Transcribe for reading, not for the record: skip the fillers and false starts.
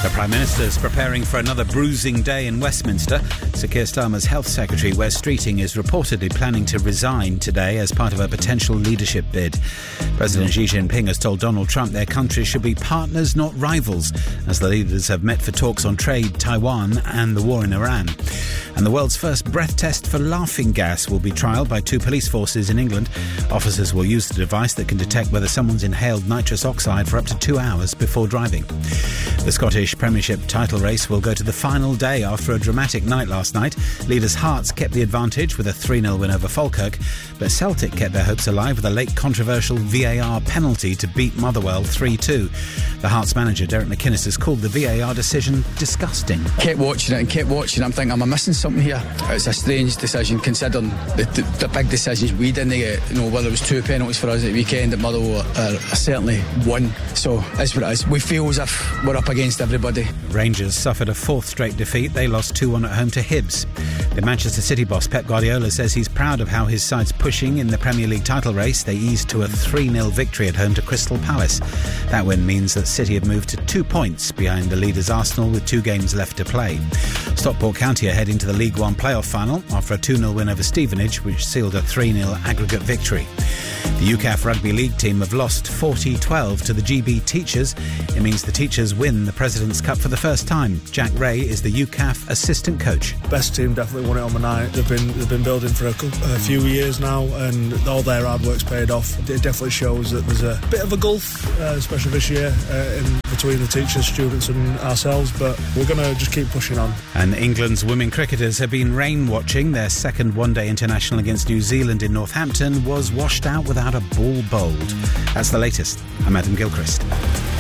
The Prime Minister is preparing for another bruising day in Westminster. Sir Keir Starmer's Health Secretary, Wes Streeting, is reportedly planning to resign today as part of a potential leadership bid. President Xi Jinping has told Donald Trump their countries should be partners, not rivals, as the leaders have met for talks on trade, Taiwan and the war in Iran. And the world's first breath test for laughing gas will be trialled by 2 police forces in England. Officers will use the device that can detect whether someone's inhaled nitrous oxide for up to 2 hours before driving. The Scottish Premiership title race will go to the final day after a dramatic night last night. Leaders Hearts kept the advantage with a 3-0 win over Falkirk, but Celtic kept their hopes alive with a late controversial VAR penalty to beat Motherwell 3-2. The Hearts manager, Derek McInnes, has called the VAR decision disgusting. Kept watching it. I'm thinking, am I missing something here? It's a strange decision considering the big decisions we didn't get. Whether it was 2 penalties for us at the weekend at Motherwell, certainly 1. So it's what it is. We feel as if we're up against everybody. Rangers suffered a 4th straight defeat. They lost 2-1 at home to Hibs. The Manchester City boss Pep Guardiola says he's proud of how his side's pushing in the Premier League title race. They eased to a 3-0 victory at home to Crystal Palace. That win means that City have moved to 2 points behind the leaders Arsenal with 2 games left to play. Stockport County are heading to the League One playoff final after a 2-0 win over Stevenage, which sealed a 3-0 aggregate victory. The UCAF Rugby League team have lost 40-12 to the GB Teachers. It means the Teachers win the President's Cup for the first time. Jack Ray is the UCAF assistant coach. Best team definitely won it on the night. They've been building for a few years now, and all their hard work's paid off. It definitely shows that there's a bit of a gulf, especially this year, in between the teachers, students and ourselves, but we're going to just keep pushing on. And England's women cricketers have been rain watching. Their second one-day international against New Zealand in Northampton was washed out without a ball bowled. That's the latest. I'm Adam Gilchrist.